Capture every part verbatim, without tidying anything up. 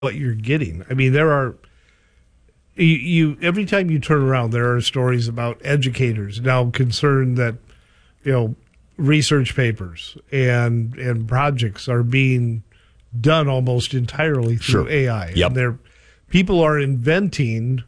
what you're getting. I mean, there are you, you every time you turn around, there are stories about educators now concerned that you know research papers and and projects are being done almost entirely through Sure. A I. Yep. And they're, people are inventing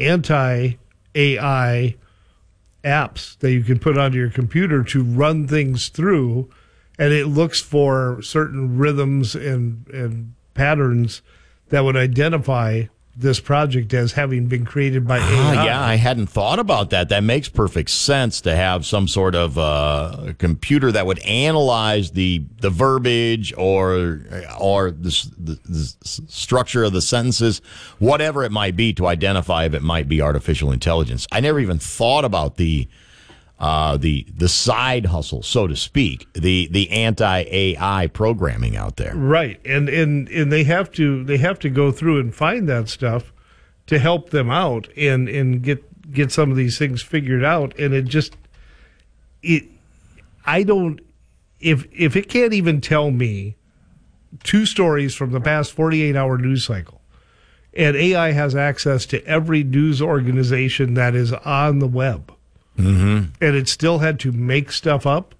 anti-A I apps that you can put onto your computer to run things through, and it looks for certain rhythms and, and patterns that would identify this project as having been created by Ah, A I. yeah, I hadn't thought about that. That makes perfect sense to have some sort of uh, computer that would analyze the the verbiage or or the, the, the structure of the sentences, whatever it might be, to identify if it might be artificial intelligence. I never even thought about the uh, the the side hustle, so to speak, the the anti-A I programming out there. Right, and and and they have to they have to go through and find that stuff to help them out and and get get some of these things figured out. And it just it I don't if if it can't even tell me two stories from the past forty-eight hour news cycle, and A I has access to every news organization that is on the web, mm-hmm. and it still had to make stuff up.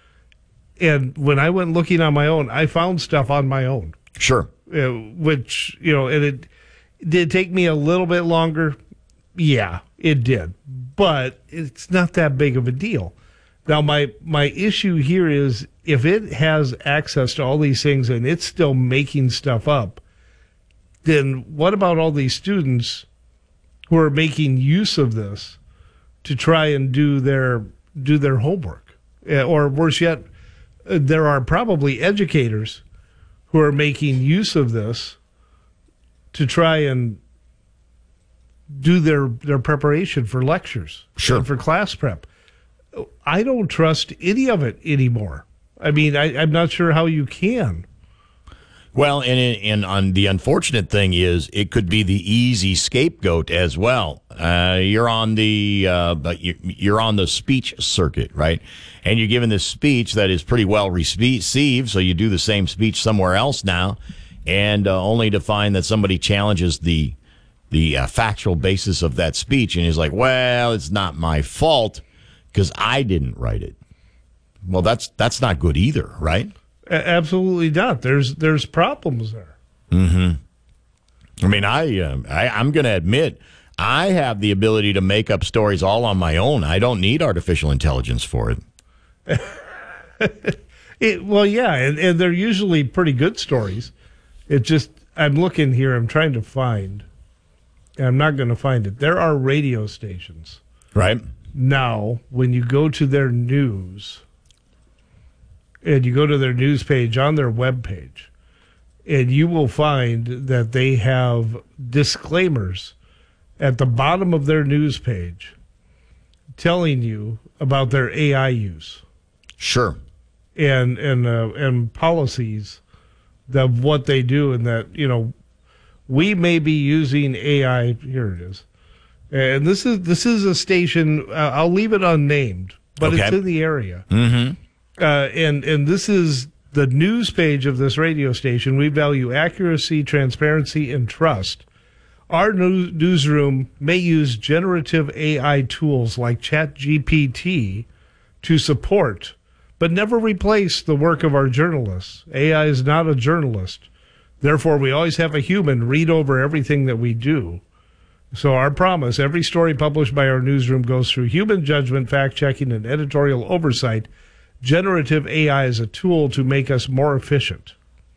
And when I went looking on my own, I found stuff on my own. Sure. Uh, which, you know, and it did take me a little bit longer. Yeah, it did. But it's not that big of a deal. Now, my, my issue here is if it has access to all these things and it's still making stuff up, then what about all these students who are making use of this to try and do their do their homework? Uh, or worse yet, uh, there are probably educators who are making use of this to try and do their, their preparation for lectures, Sure. and for class prep. I don't trust any of it anymore. I mean, I, I'm not sure how you can. Well, and and on the unfortunate thing is, it could be the easy scapegoat as well. Uh, you're on the uh, but you, you're on the speech circuit, right? And you're given this speech that is pretty well received, so you do the same speech somewhere else now, and uh, only to find that somebody challenges the the uh, factual basis of that speech, and is like, "Well, it's not my fault because I didn't write it." Well, that's that's not good either, right? Absolutely not. There's there's problems there. Mm-hmm. I mean, I, uh, I I'm going to admit I have the ability to make up stories all on my own. I don't need artificial intelligence for it. it well, yeah, and, and they're usually pretty good stories. It just I'm looking here. I'm trying to find. And I'm not going to find it. There are radio stations Right. now. When you go to their news. And you go to their news page on their web page, and you will find that they have disclaimers at the bottom of their news page telling you about their A I use. Sure. And and uh, and policies of what they do, and that, you know, we may be using A I. Here it is. And this is this is a station. Uh, I'll leave it unnamed, but Okay. it's in the area. Mm-hmm. Uh, and and this is the news page of this radio station. We value accuracy, transparency, and trust. Our news, newsroom may use generative A I tools like ChatGPT to support, but never replace the work of our journalists. A I is not a journalist. Therefore, we always have a human read over everything that we do. So our promise, every story published by our newsroom goes through human judgment, fact-checking, and editorial oversight. Generative A I is a tool to make us more efficient.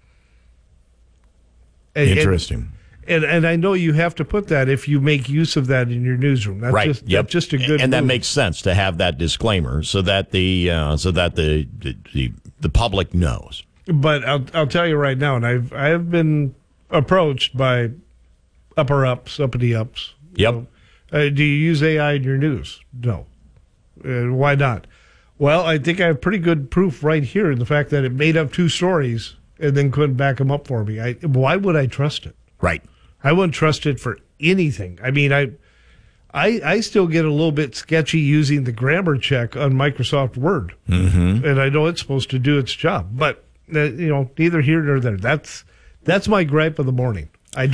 And, Interesting. And, and and I know you have to put that if you make use of that in your newsroom. That's Right. Just, Yep. That's just a good and that move. makes sense to have that disclaimer so that the uh, so that the, the the the public knows. But I'll I'll tell you right now, and I've I've been approached by upper ups, uppity ups. Yep. You know, uh, do you use A I in your news? No. Uh, why not? Well, I think I have pretty good proof right here in the fact that it made up two stories and then couldn't back them up for me. I, why would I trust it? Right. I wouldn't trust it for anything. I mean, I, I, I still get a little bit sketchy using the grammar check on Microsoft Word, Mm-hmm. and I know it's supposed to do its job. But uh, you know, neither here nor there. That's that's my gripe of the morning.